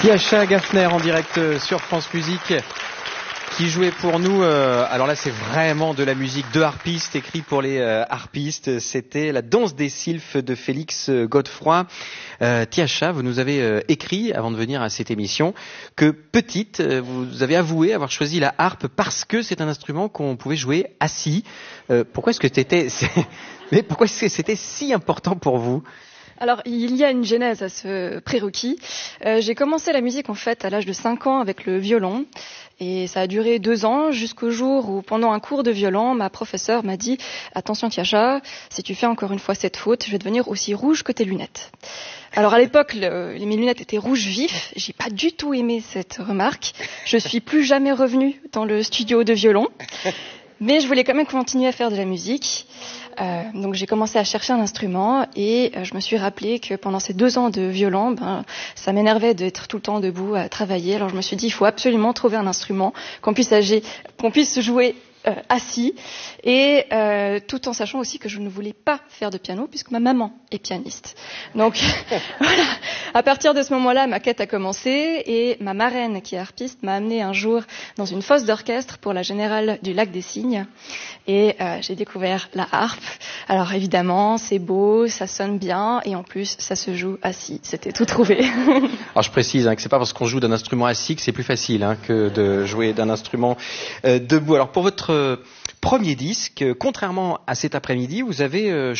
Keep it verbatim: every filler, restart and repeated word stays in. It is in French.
Tiascha Gaffner en direct sur France Musique qui jouait pour nous, euh, alors là c'est vraiment de la musique de harpistes, écrit pour les euh, harpistes, c'était La danse des sylphes de Félix Godefroy. Euh, Tiascha, vous nous avez euh, écrit, avant de venir à cette émission, que petite, euh, vous avez avoué avoir choisi la harpe parce que c'est un instrument qu'on pouvait jouer assis. Euh, pourquoi est-ce que c'était, mais pourquoi est-ce que c'était si important pour vous ? Alors, il y a une genèse à ce prérequis. Euh, j'ai commencé la musique en fait à l'âge de cinq ans avec le violon. Et ça a duré deux ans jusqu'au jour où, pendant un cours de violon, ma professeure m'a dit « Attention Tiascha, si tu fais encore une fois cette faute, je vais devenir aussi rouge que tes lunettes. » Alors à l'époque, le, mes lunettes étaient rouges vifs. J'ai pas du tout aimé cette remarque. Je suis plus jamais revenue dans le studio de violon. Mais je voulais quand même continuer à faire de la musique. Euh, donc j'ai commencé à chercher un instrument et euh, je me suis rappelé que pendant ces deux ans de violon, ben, ça m'énervait d'être tout le temps debout à travailler. Alors je me suis dit, il faut absolument trouver un instrument qu'on puisse, âger, qu'on puisse jouer euh, assis et euh, tout en sachant aussi que je ne voulais pas faire de piano puisque ma maman est pianiste. Donc voilà, à partir de ce moment-là, ma quête a commencé et ma marraine qui est harpiste m'a amenée un jour dans une fosse d'orchestre pour la Générale du Lac des Cygnes et euh, j'ai découvert la harpe. Alors évidemment, c'est beau, ça sonne bien et en plus, ça se joue assis. C'était tout trouvé. Alors je précise hein, que c'est pas parce qu'on joue d'un instrument assis que c'est plus facile hein, que de jouer d'un instrument euh, debout. Alors pour votre euh, premier disque, euh, contrairement à cet après-midi, vous avez euh,